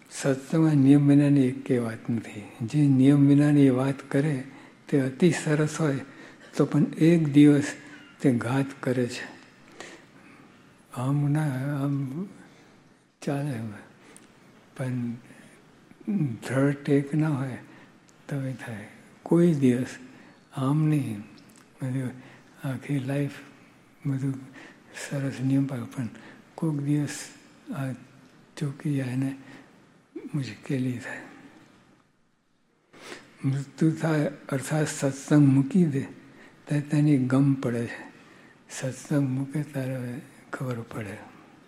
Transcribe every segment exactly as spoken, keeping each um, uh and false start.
સત્સંગમાં નિયમ વિનાની એકે વાત નથી. જે નિયમ વિનાની વાત કરે તે અતિ સરસ હોય તો પણ એક દિવસ તે ઘાત કરે છે. આમ ના આમ ચાલે, પણ દ્રઢ ટેક ના હોય તો એ થાય. કોઈ દિવસ આમ નહીં. બધું આખી લાઈફ બધું સરસ નિયમ પાડે, પણ કોઈક દિવસ આ ચૂકી જાય ને મુશ્કેલી થાય. મૃત્યુ થાય અર્થાત સત્સંગ મૂકી દે ત્યારે તેની ગમ પડે છે. સત્સંગ મૂકે ત્યારે ખબર પડે.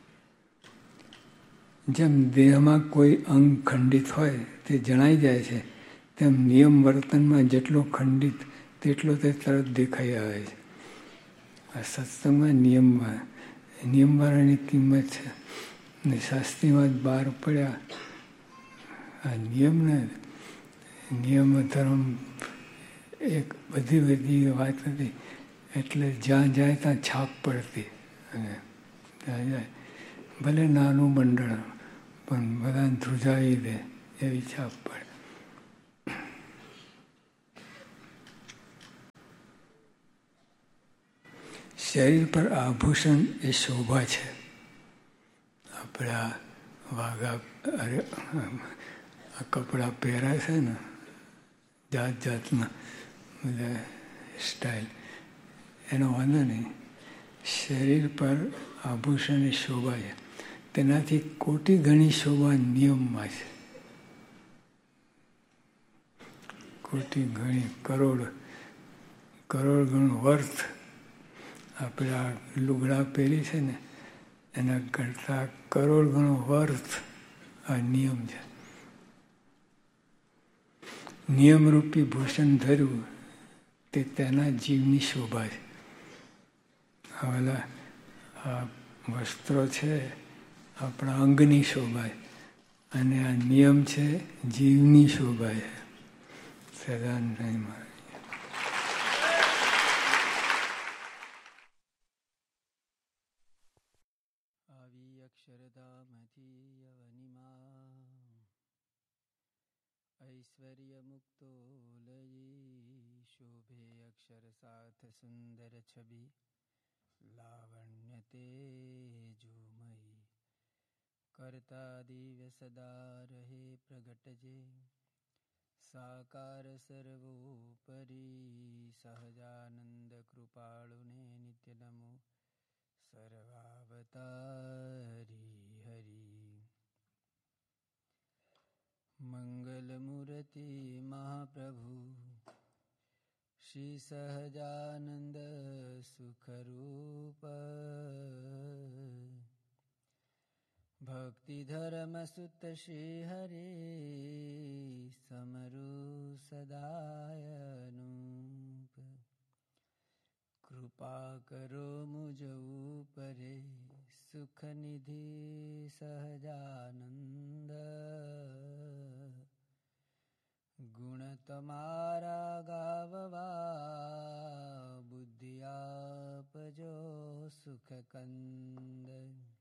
જેમ દેહમાં કોઈ અંગ ખંડિત હોય તે જણાઈ જાય છે, તેમ નિયમ વર્તનમાં જેટલો ખંડિત તેટલો તે તરત દેખાઈ આવે છે. આ સત્સંગમાં નિયમમાં નિયમવાળાની કિંમત છે. ને શાસ્ત્રીમાં જ બહાર પડ્યા આ નિયમને. નિયમ ધર્મ એક બધી બધી વાત હતી, એટલે જ્યાં જાય ત્યાં છાપ પડતી. અને ત્યાં જાય ભલે નાનું મંડળ પણ બધાને ધ્રુજાવી દે એવી છાપ પડે. શરીર પર આભૂષણ એ શોભા છે. આપણા વાઘા અરે આ કપડાં પહેરાય છે ને જાત જાતના બધા સ્ટાઇલ, એનો વાંધો નહીં. શરીર પર આભૂષણ એ શોભા છે. તેનાથી કોટી ગણી શોભા નિયમમાં છે. કોટી ગણી કરોડ કરોડ ગણું વર્થ આપણે આ લુગડા પહેરી છે ને એના કરતાં કરોડ ગણો વર્થ આ નિયમ છે. નિયમરૂપી ભૂષણ ધર્યું તે તેના જીવની શોભા છે. આવેલા આ વસ્ત્રો છે આપણા અંગની શોભા છે, અને આ નિયમ છે જીવની શોભા છે. સદાનંદમાં આવી અક્ષરધામથી અવનિમાં ઐશ્વર્ય મુક્તો લઈ શોભે અક્ષર સાથ સુંદર છબી લાવણ્ય તેજોમય કરતા દિવ્ય સદા રહે પ્રગટ જે સાકાર સર્વોપરી સહજાનંદ કૃપાળુને નિત્ય નમો સર્વાવતારી હરિ. મંગલ મૂર્તિ મહાપ્રભુ શ્રી સહજાનંદ સુખરૂપ ભક્તિ ધર્મ સુત શ્રી હરે સમરુ સદાયનુપ કૃપા કરો મુજ ઉપરે સુખ નિધિ સહજાનંદ ગુણ તમારા ગાવવા બુદ્ધિ આપજો સુખ કંદ.